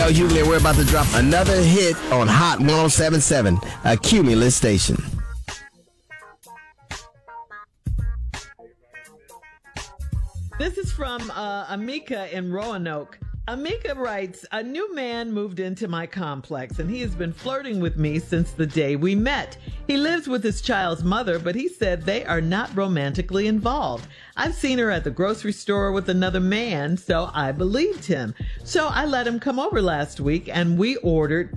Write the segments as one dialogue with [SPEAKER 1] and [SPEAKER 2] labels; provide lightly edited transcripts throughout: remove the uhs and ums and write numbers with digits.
[SPEAKER 1] L. Hughley. We're about to drop another hit on Hot 107.7, a Cumulus station.
[SPEAKER 2] This is from Amika in Roanoke. Amika writes, a new man moved into my complex, and he has been flirting with me since the day we met. He lives with his child's mother, but he said they are not romantically involved. I've seen her at the grocery store with another man, so I believed him. So I let him come over last week, and we ordered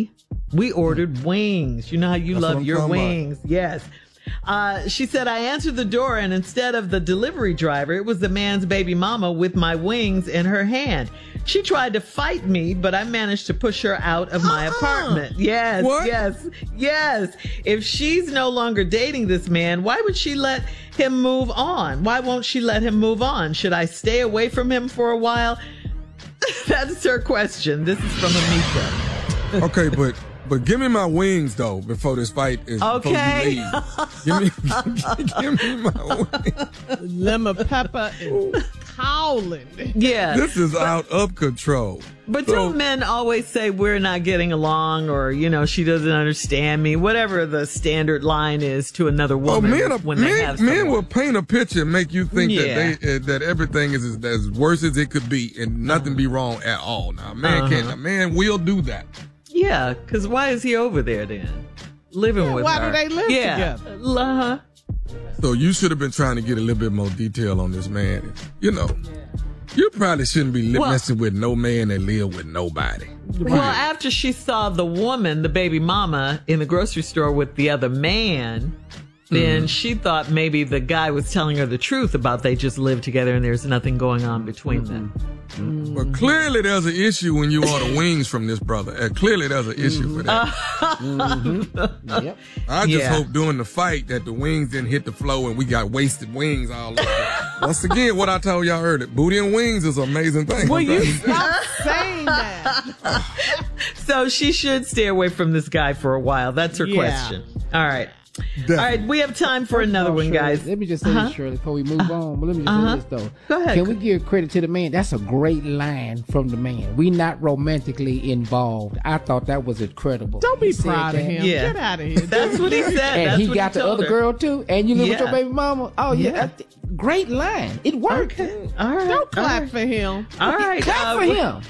[SPEAKER 2] wings. You know how you love your wings. Yes. She said, I answered the door, and instead of the delivery driver, it was the man's baby mama with my wings in her hand. She tried to fight me, but I managed to push her out of my apartment. Yes,
[SPEAKER 3] What?
[SPEAKER 2] yes. If she's no longer dating this man, why would she let him move on? Why won't she let him move on? Should I stay away from him for a while? That's her question. This is from Amika.
[SPEAKER 3] Okay, but give me my wings though before this fight is.
[SPEAKER 2] Okay.
[SPEAKER 3] Before you leave. Give me my wings.
[SPEAKER 4] Lemon pepper and howling.
[SPEAKER 2] Yeah.
[SPEAKER 3] This is out of control.
[SPEAKER 2] But don't men always say we're not getting along, or, you know, she doesn't understand me, whatever the standard line is to another woman
[SPEAKER 3] men will paint a picture and make you think
[SPEAKER 2] Yeah.
[SPEAKER 3] that everything is as worse as it could be and nothing be wrong at all. Now, a man will do that.
[SPEAKER 2] Yeah, because why is he over there then? Living with
[SPEAKER 4] why
[SPEAKER 2] her.
[SPEAKER 4] do they live together?
[SPEAKER 3] So you should have been trying to get a little bit more detail on this man. You know, you probably shouldn't be messing with no man that live with nobody.
[SPEAKER 2] Well, after she saw the woman, the baby mama, in the grocery store with the other man, then she thought maybe the guy was telling her the truth about they just live together and there's nothing going on between them.
[SPEAKER 3] But clearly there's an issue when you order wings from this brother. Clearly there's an issue for that.
[SPEAKER 1] Yep.
[SPEAKER 3] I just hope during the fight that the wings didn't hit the floor and we got wasted wings all over. Once again, what I told y'all earlier, booty and wings is an amazing thing.
[SPEAKER 4] Will you stop saying that?
[SPEAKER 2] So she should stay away from this guy for a while. That's her question. All right.
[SPEAKER 3] Definitely.
[SPEAKER 2] All right, we have time for another one,
[SPEAKER 5] Shirley,
[SPEAKER 2] guys.
[SPEAKER 5] Let me just say this, Shirley, before we move on. But let me just say this, though.
[SPEAKER 2] Go ahead.
[SPEAKER 5] Can we give credit to the man? That's a great line from the man. We not romantically involved. I thought that was incredible.
[SPEAKER 4] Don't be
[SPEAKER 5] He said
[SPEAKER 4] proud of
[SPEAKER 5] that.
[SPEAKER 4] him.
[SPEAKER 2] Yeah.
[SPEAKER 4] Get out of here.
[SPEAKER 2] That's what he said.
[SPEAKER 5] And
[SPEAKER 2] That's
[SPEAKER 5] he
[SPEAKER 2] what
[SPEAKER 5] got the
[SPEAKER 2] told
[SPEAKER 5] other
[SPEAKER 2] her.
[SPEAKER 5] girl, too. And you live with your
[SPEAKER 2] Yeah.
[SPEAKER 5] baby mama. Oh, yeah.
[SPEAKER 2] Yeah.
[SPEAKER 5] Great line. It worked.
[SPEAKER 2] Okay. All right.
[SPEAKER 4] Don't clap for him.
[SPEAKER 2] All right.
[SPEAKER 5] Clap for him.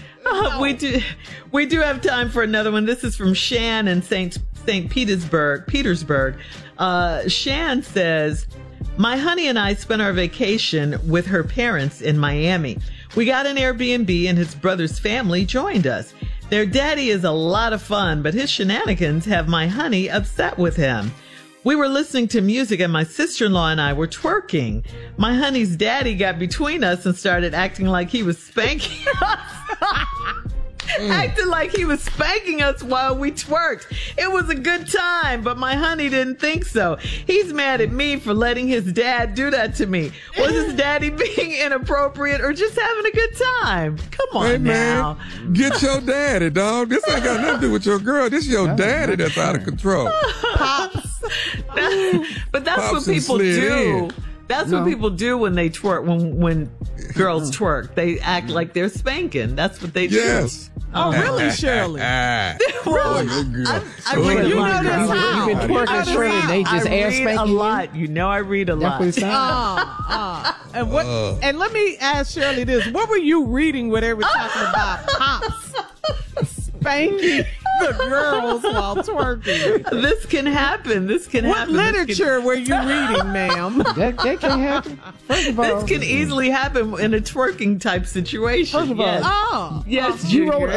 [SPEAKER 2] We do have time for another one. This is from Shan in St. Petersburg. Shan says, my honey and I spent our vacation with her parents in Miami. We got an Airbnb and his brother's family joined us. Their daddy is a lot of fun, but his shenanigans have my honey upset with him. We were listening to music and my sister-in-law and I were twerking. My honey's daddy got between us and started acting like he was spanking us. Acting like he was spanking us while we twerked. It was a good time, but my honey didn't think so. He's mad at me for letting his dad do that to me. Was his daddy being inappropriate or just having a good time? Come on
[SPEAKER 3] Hey, man,
[SPEAKER 2] now.
[SPEAKER 3] get your daddy, dog. This ain't got nothing to do with your girl. This your daddy that's out of control.
[SPEAKER 2] Pops. But that's
[SPEAKER 3] Pops
[SPEAKER 2] what
[SPEAKER 3] and
[SPEAKER 2] people
[SPEAKER 3] slid
[SPEAKER 2] do.
[SPEAKER 3] in.
[SPEAKER 2] That's what people do when they twerk, when girls twerk. They act like they're spanking. That's what they do.
[SPEAKER 3] Yes.
[SPEAKER 4] Oh, really, Shirley?
[SPEAKER 2] Well,
[SPEAKER 3] Oh, good girl.
[SPEAKER 2] I read
[SPEAKER 4] You
[SPEAKER 2] a
[SPEAKER 4] know
[SPEAKER 2] lot.
[SPEAKER 4] that's how.
[SPEAKER 5] You been twerking, Shirley, and they just
[SPEAKER 2] I
[SPEAKER 5] ass
[SPEAKER 2] read
[SPEAKER 5] spank
[SPEAKER 2] a
[SPEAKER 5] you?
[SPEAKER 2] lot. You know, I read a
[SPEAKER 5] That's
[SPEAKER 2] lot.
[SPEAKER 5] what it sounds
[SPEAKER 4] And what? And let me ask Shirley this: what were you reading when they were talking about pops spanking the girls while twerking?
[SPEAKER 2] This can happen. This can
[SPEAKER 4] What
[SPEAKER 2] happen.
[SPEAKER 4] literature were you reading, ma'am?
[SPEAKER 5] That can't happen. First of all,
[SPEAKER 2] This can easily happen in a twerking type situation.
[SPEAKER 5] First of all,
[SPEAKER 2] Yes.
[SPEAKER 4] Oh,
[SPEAKER 2] Yes,
[SPEAKER 5] you wrote
[SPEAKER 2] Junior.